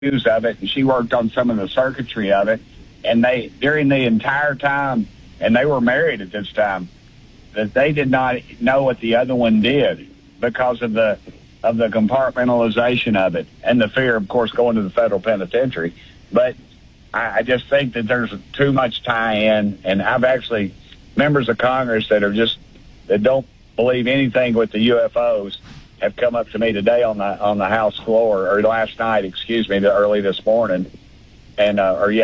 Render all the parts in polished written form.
news of it, and she worked on some of the circuitry of it. And they, during the entire time, and they were married at this time, that they did not know what the other one did because of the compartmentalization of it and the fear, of course, going to the federal penitentiary. But I just think that there's too much tie-in, and I've actually members of Congress that don't believe anything with the UFOs have come up to me today on the House floor, or last night, early this morning, and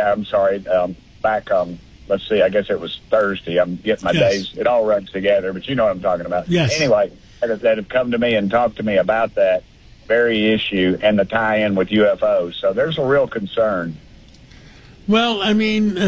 let's see, I guess it was Thursday. I'm getting my days. It all runs together, but you know what I'm talking about. Yes. Anyway, that have come to me and talked to me about that very issue and the tie-in with UFOs. So there's a real concern. Well, I mean,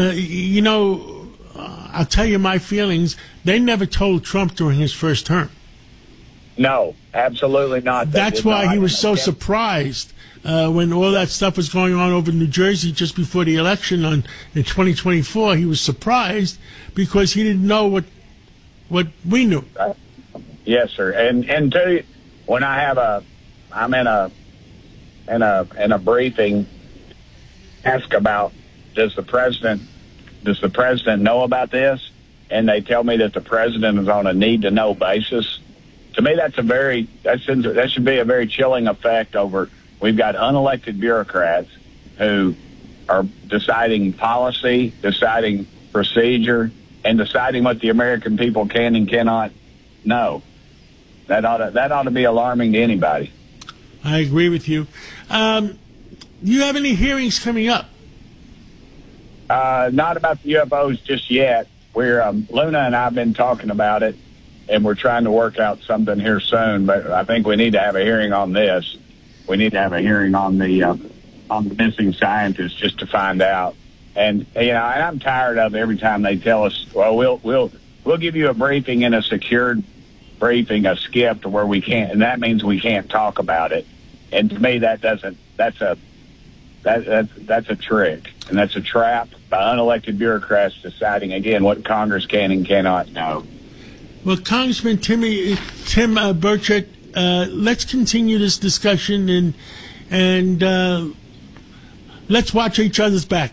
I'll tell you my feelings. They never told Trump during his first term. No, absolutely not. That's why he was so surprised when all that stuff was going on over in New Jersey just before the election in 2024. He was surprised because he didn't know what we knew. Yes, sir. And too, when I'm in a briefing, ask about does the president know about this? And they tell me that the president is on a need-to-know basis. To me, that should be a very chilling effect over. We've got unelected bureaucrats who are deciding policy, deciding procedure, and deciding what the American people can and cannot know. That ought to be alarming to anybody. I agree with you. Do you have any hearings coming up? Not about the UFOs just yet. Luna and I have been talking about it, and we're trying to work out something here soon. But I think we need to have a hearing on this. We need to have a hearing on the missing scientists just to find out. And and I'm tired of every time they tell us, well, we'll give you a briefing in a secured briefing, a skip to where we can't, and that means we can't talk about it. And to me, that's a trick, and that's a trap by unelected bureaucrats deciding again what Congress can and cannot know. Well, Congressman Tim Burchett, let's continue this discussion and let's watch each other's back.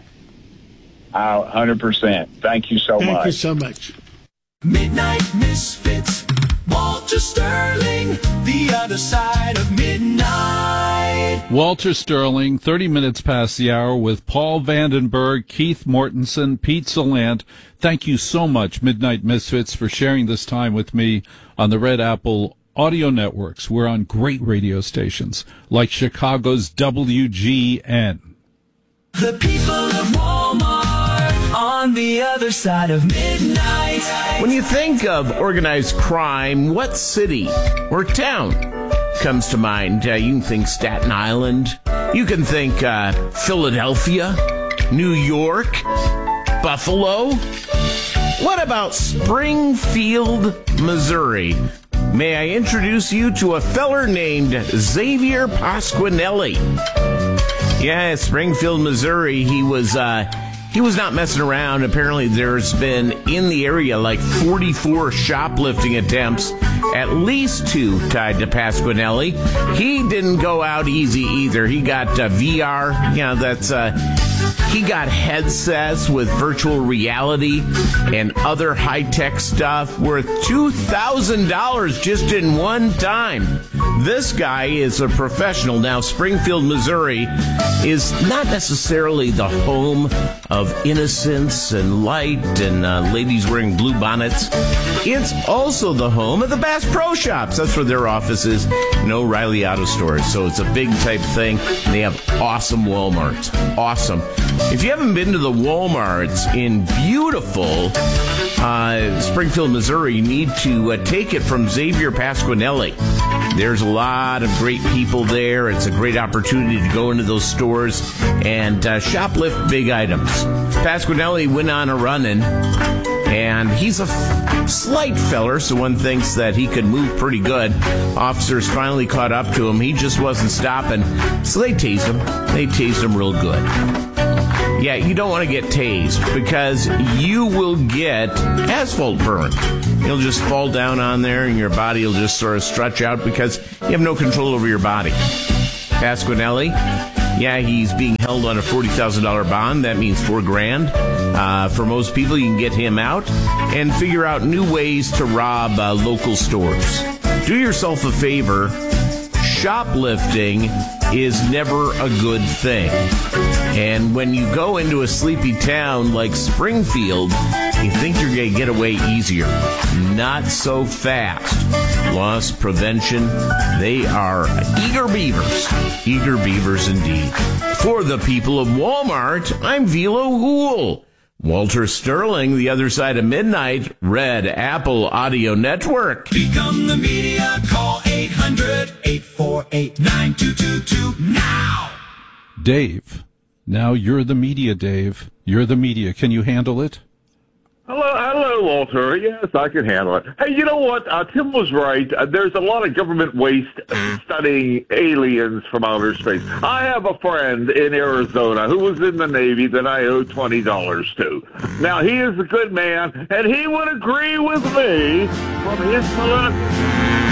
100%. Thank you so much. Thank you so much. Midnight Misfits, Walter Sterling, the other side of midnight. Walter Sterling, 30 minutes past the hour with Paul Vandenberg, Keith Mortensen, Pete Salant. Thank you so much, Midnight Misfits, for sharing this time with me on the Red Apple Audio Networks. We're on great radio stations like Chicago's WGN. The people of Walmart on the other side of midnight. When you think of organized crime, what city or town comes to mind? You can think Staten Island. You can think Philadelphia, New York, Buffalo. What about Springfield, Missouri? May I introduce you to a feller named Xavier Pasquinelli? Yeah, Springfield, Missouri. He was not messing around. Apparently, there's been in the area like 44 shoplifting attempts, at least 2 tied to Pasquinelli. He didn't go out easy either. He got VR. He got headsets with virtual reality and other high-tech stuff worth $2,000 just in one time. This guy is a professional. Now, Springfield, Missouri is not necessarily the home of innocence and light and ladies wearing blue bonnets. It's also the home of the Bass Pro Shops. That's where their office is, in O'Reilly Auto Stores. So it's a big type thing. And they have awesome Walmarts. Awesome. If you haven't been to the Walmarts in beautiful Springfield, Missouri, you need to take it from Xavier Pasquinelli. There's a lot of great people there. It's a great opportunity to go into those stores and shoplift big items. Pasquinelli went on a run-in, and he's a slight feller, so one thinks that he could move pretty good. Officers finally caught up to him. He just wasn't stopping, so they tased him. They tased him real good. Yeah, you don't want to get tased because you will get asphalt burn. You'll just fall down on there and your body will just sort of stretch out because you have no control over your body. Pasquinelli, Yeah, he's being held on a $40,000 bond. That means $4,000. For most people, you can get him out and figure out new ways to rob local stores. Do yourself a favor. Shoplifting is never a good thing. And when you go into a sleepy town like Springfield, you think you're going to get away easier. Not so fast. Loss prevention, they are eager beavers. Eager beavers indeed. For the people of Walmart, I'm Vilo Hool. Walter Sterling, The Other Side of Midnight, Red Apple Audio Network. Become the media. Call 800-848-9222 now. Dave, now you're the media, Dave. You're the media. Can you handle it? Hello, Walter. Yes, I can handle it. Hey, you know what? Tim was right. There's a lot of government waste studying aliens from outer space. I have a friend in Arizona who was in the Navy that I owe $20 to. Now, he is a good man, and he would agree with me from his political...